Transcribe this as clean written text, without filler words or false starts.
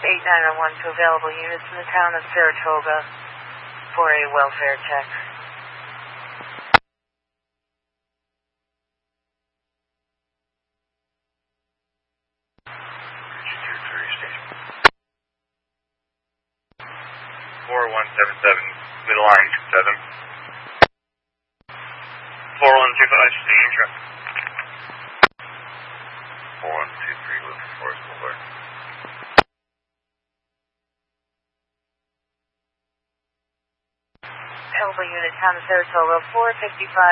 8901 to available units in the town of Saratoga for a welfare check. Station. 4177, middle line 27. 4125, seeing traffic. 4123, Lucas Forest Boulevard. Available unit town of Saratoga 455.